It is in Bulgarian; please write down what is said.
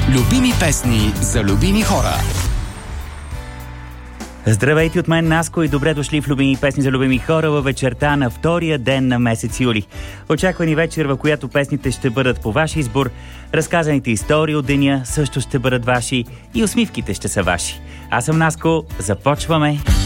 Любими песни за любими хора. Здравейте от мен, Наско, и добре дошли в Любими песни за любими хора във вечерта на втория ден на месец юли. Очаквани вечер, в която песните ще бъдат по ваш избор, разказаните истории от деня също ще бъдат ваши и усмивките ще са ваши. Аз съм Наско, започваме!